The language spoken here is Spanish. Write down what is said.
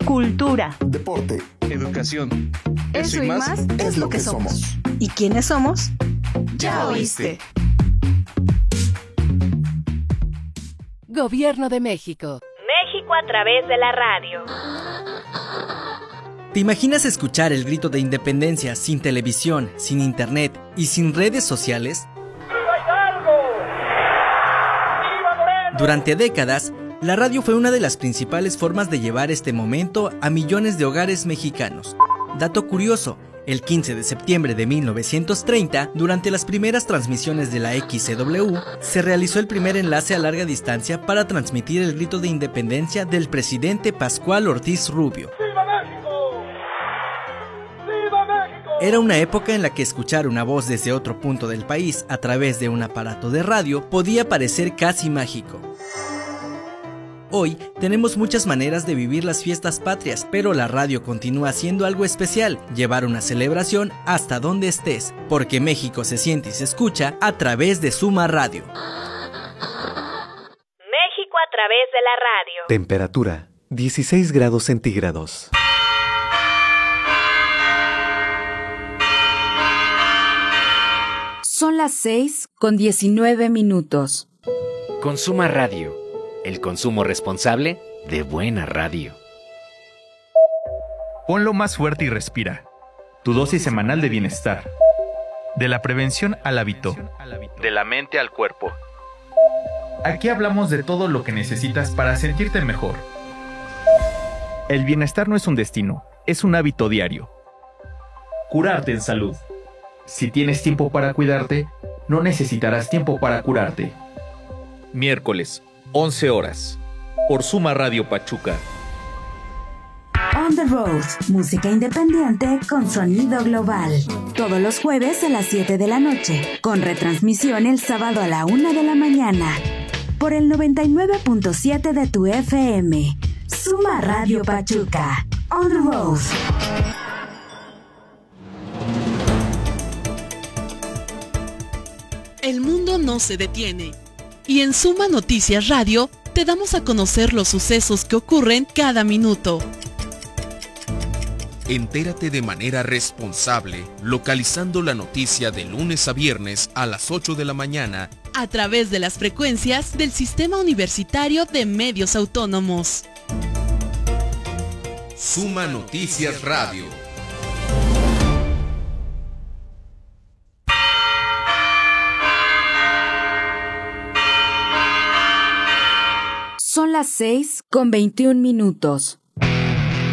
cultura, deporte, educación. Eso y más es lo que somos. ¿Y quiénes somos? Ya oíste. Gobierno de México. México a través de la radio. ¿Te imaginas escuchar el grito de independencia sin televisión, sin internet y sin redes sociales? Durante décadas, la radio fue una de las principales formas de llevar este momento a millones de hogares mexicanos. Dato curioso, el 15 de septiembre de 1930, durante las primeras transmisiones de la XCW, se realizó el primer enlace a larga distancia para transmitir el grito de independencia del presidente Pascual Ortiz Rubio. ¡Viva México! ¡Viva México! Era una época en la que escuchar una voz desde otro punto del país a través de un aparato de radio podía parecer casi mágico. Hoy tenemos muchas maneras de vivir las fiestas patrias, pero la radio continúa siendo algo especial, llevar una celebración hasta donde estés, porque México se siente y se escucha a través de Suma Radio. México a través de la radio. Temperatura, 16 grados centígrados. Son las 6:19. Consuma Radio. El consumo responsable de buena radio. Ponlo más fuerte y respira. Tu dosis semanal de bienestar. De la prevención al hábito. De la mente al cuerpo. Aquí hablamos de todo lo que necesitas para sentirte mejor. El bienestar no es un destino, es un hábito diario. Curarte en salud. Si tienes tiempo para cuidarte, no necesitarás tiempo para curarte. Miércoles, 11 horas, por Suma Radio Pachuca. On the Road, música independiente con sonido global. Todos los jueves a las 7 de la noche, con retransmisión el sábado a la 1 de la mañana. Por el 99.7 de tu FM. Suma Radio Pachuca. On the Road. El mundo no se detiene. Y en Suma Noticias Radio te damos a conocer los sucesos que ocurren cada minuto. Entérate de manera responsable, localizando la noticia de lunes a viernes a las 8 de la mañana a través de las frecuencias del Sistema Universitario de Medios Autónomos. Suma Noticias Radio. Son las 6:21.